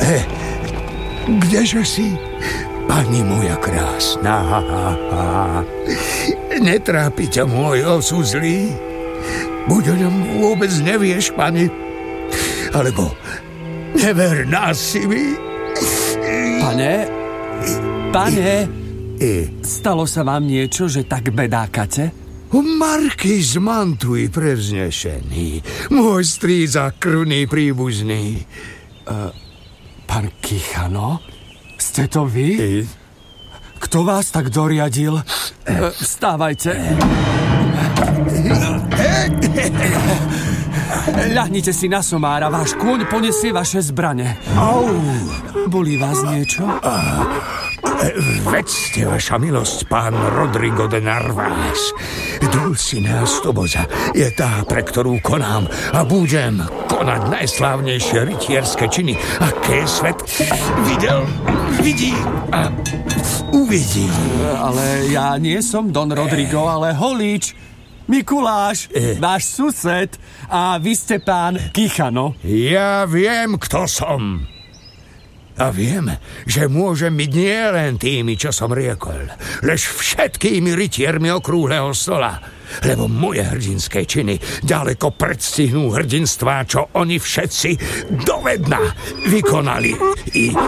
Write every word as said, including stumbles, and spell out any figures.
Eh, kdeže si, pani moja krásna? Netrápi ťa môj osud zlý? Buď o ňom vôbec nevieš, pani? Alebo neverná si mi? Pane, pane, stalo sa vám niečo, že tak bedákate? Markýz Mantuj prevznešený, môj stríza krvný príbuzný. Uh, pán Kichano? Ste to vy? I? Kto vás tak doriadil? Uh, vstávajte. Ľahnite si na somára, váš kôň poniesie vaše zbrane. Au! Bolí vás niečo? Vedzte, vaša milosť, pán Rodrigo de Narváez. Dulcinea Stoboza je tá, pre ktorú konám a budem konať najslávnejšie rytierské činy, aké svet videl, vidí a uvidí. Ale ja nie som Don Rodrigo, ale Holíč, Mikuláš, e. váš sused, a vy ste pán Kichano. Ja viem, kto som. A viem, že môžem byť nie len tými, čo som riekol, lež všetkými rytiermi okrúhleho stola, lebo moje hrdinské činy ďaleko predstihnú hrdinstvá, čo oni všetci dovedna vykonali i